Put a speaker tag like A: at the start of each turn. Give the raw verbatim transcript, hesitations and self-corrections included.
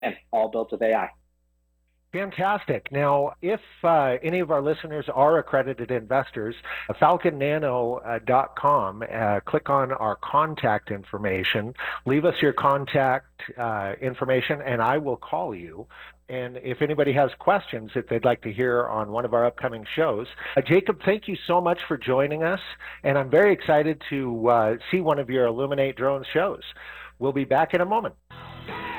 A: and all built with A I.
B: Fantastic. Now, if uh, any of our listeners are accredited investors, falcon nano dot com, uh, click on our contact information, leave us your contact uh, information, and I will call you. And if anybody has questions that they'd like to hear on one of our upcoming shows, uh, Jacob, thank you so much for joining us. And I'm very excited to uh, see one of your Illuminate Drones shows. We'll be back in a moment.